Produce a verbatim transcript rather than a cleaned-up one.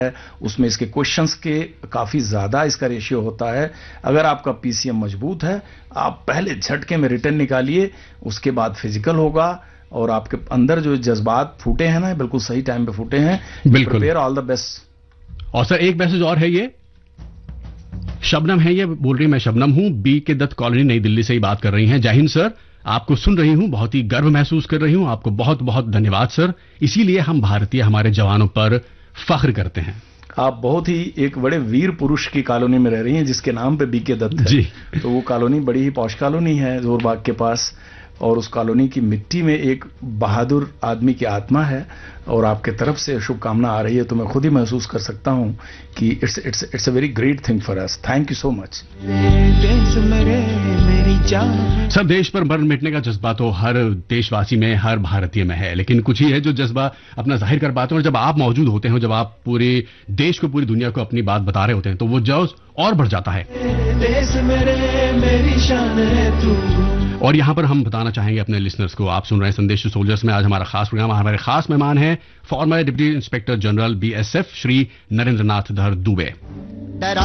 उसमें इसके क्वेश्चंस के काफी ज्यादा इसका रेशियो होता है। अगर आपका पीसीएम मजबूत है, आप पहले झटके में रिटर्न निकालिए, उसके बाद फिजिकल होगा और आपके अंदर जो जज्बात फूटे हैं ना, बिल्कुल सही टाइम पे फूटे हैं। बिल्कुल। Prepare, all the best. और सर एक मैसेज और है, ये शबनम है, ये बोल रही है मैं शबनम हूं, बी के दत्त कॉलोनी नई दिल्ली से ही बात कर रही हैं। जय हिंद सर, आपको सुन रही हूं, बहुत ही गर्व महसूस कर रही हूं, आपको बहुत बहुत धन्यवाद सर। इसीलिए हम भारतीय हमारे जवानों पर फख्र करते हैं। आप बहुत ही एक बड़े वीर पुरुष की कॉलोनी में रह रही हैं जिसके नाम पे बीके दत्त है। जी। तो वो कॉलोनी बड़ी ही पौष कॉलोनी है जोरबाग के पास, और उस कॉलोनी की मिट्टी में एक बहादुर आदमी की आत्मा है और आपके तरफ से शुभकामना आ रही है, तो मैं खुद ही महसूस कर सकता हूं कि it's it's it's a very great thing for us. Thank you so much. Sir देश पर मरण मिटने का जज्बा तो हर देशवासी में, हर भारतीय में है, लेकिन कुछ ही है जो जज्बा अपना जाहिर कर पाते हैं। और जब आप मौजूद होते हैं, जब आप पूरे देश को, पूरी दुनिया को अपनी बात बता रहे होते हैं, तो वो जोश और बढ़ जाता है। देश मेरे, मेरी शान है तू। और यहां पर हम बताना चाहेंगे अपने लिसनर्स को, आप सुन रहे हैं संदेश टू सोल्जर्स में। आज हमारा खास प्रोग्राम, हमारे खास मेहमान हैं farmer deputy inspector general BSF Shri Narendra नाथ धर दुबे।